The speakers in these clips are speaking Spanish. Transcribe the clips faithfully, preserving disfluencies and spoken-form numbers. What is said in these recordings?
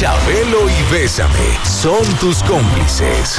Chabelo y Bésame son tus cómplices.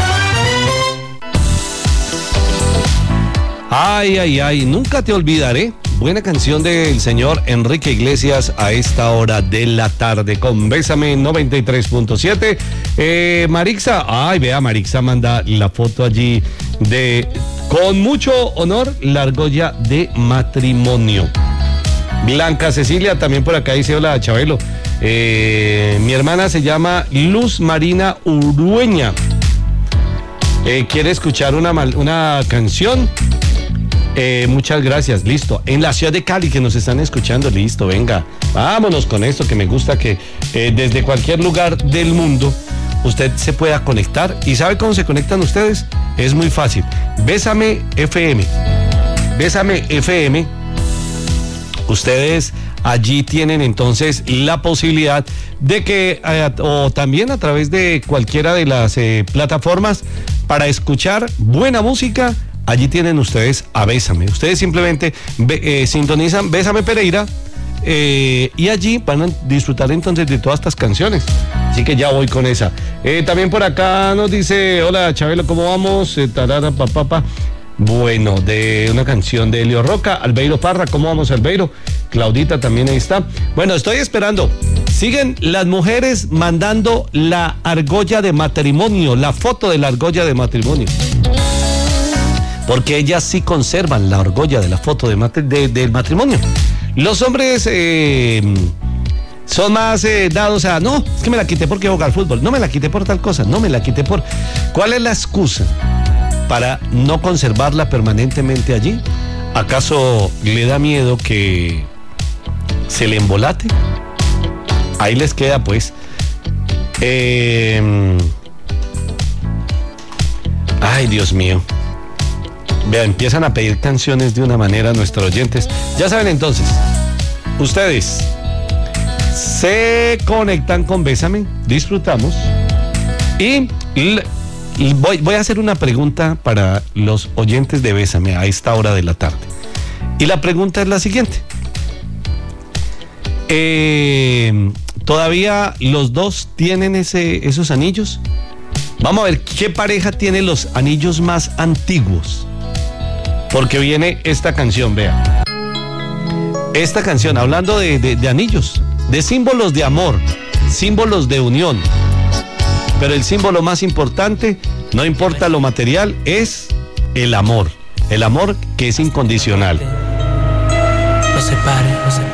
Ay, ay, ay, nunca te olvidaré. Buena canción del señor Enrique Iglesias a esta hora de la tarde con Bésame noventa y tres punto siete. Eh, Marixa, ay, vea, Marixa manda la foto allí de, con mucho honor, la argolla de matrimonio. Blanca Cecilia también por acá dice, hola, Chabelo. Eh, mi hermana se llama Luz Marina Urueña. Eh, ¿Quiere escuchar una, una canción? Eh, muchas gracias, listo. En la ciudad de Cali que nos están escuchando, listo, venga, vámonos con esto que me gusta que eh, desde cualquier lugar del mundo usted se pueda conectar. ¿Y sabe cómo se conectan ustedes? Es muy fácil. Bésame F M. Bésame F M. Ustedes allí tienen entonces la posibilidad de que, eh, o también a través de cualquiera de las eh, plataformas para escuchar buena música. Allí tienen ustedes a Bésame. Ustedes simplemente eh, sintonizan Bésame Pereira eh, y allí van a disfrutar entonces de todas estas canciones. Así que ya voy con esa. Eh, también por acá nos dice, hola Chabelo, ¿cómo vamos? Eh, tarara, pa, pa, pa. Bueno, de una canción de Elio Roca, Albeiro Parra, ¿cómo vamos, Albeiro? Claudita también ahí está. Bueno, estoy esperando. Siguen las mujeres mandando la argolla de matrimonio, la foto de la argolla de matrimonio. Porque ellas sí conservan la argolla de la foto de matri- de, del matrimonio. Los hombres eh, son más eh, dados a, no, es que me la quité porque jugar al fútbol, no me la quité por tal cosa, no me la quité por... ¿Cuál es la excusa para no conservarla permanentemente allí? ¿Acaso le da miedo que se le embolate? Ahí les queda pues. Eh, ay, Dios mío. Vean, empiezan a pedir canciones de una manera a nuestros oyentes. Ya saben entonces, ustedes se conectan con Bésame, disfrutamos y, y voy, voy a hacer una pregunta para los oyentes de Bésame a esta hora de la tarde. Y la pregunta es la siguiente. Eh, ¿Todavía los dos tienen ese, esos anillos? Vamos a ver qué pareja tiene los anillos más antiguos. Porque viene esta canción, vea. Esta canción, hablando de, de, de anillos, de símbolos de amor, símbolos de unión. Pero el símbolo más importante, no importa lo material, es el amor. El amor que es incondicional. No se pare, no se pare.